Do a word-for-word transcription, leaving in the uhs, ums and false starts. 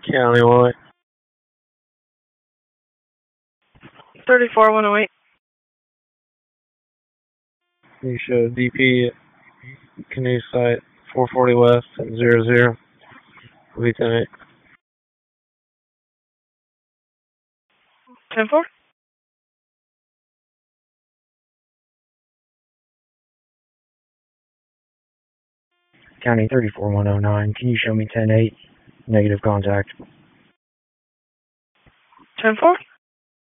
County what? thirty-four one oh eight. You show D P at Canoe Site four forty West at zero zero. Lieutenant. ten four. County thirty-four one oh nine, can you show me ten eight? Negative contact. ten four.